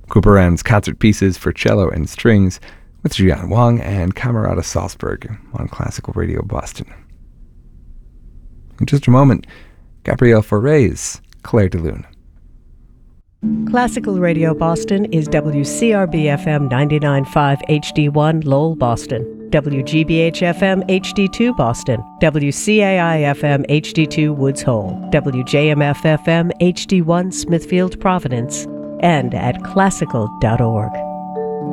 Couperin's concert pieces for cello and strings with Jian Wang and Camerata Salzburg on Classical Radio Boston. In just a moment, Gabrielle Fauré's Clair de Lune. Classical Radio Boston is WCRB-FM 99.5 HD1 Lowell, Boston, WGBH-FM HD2 Boston, WCAI-FM HD2 Woods Hole, WJMF-FM HD1 Smithfield, Providence, and at classical.org.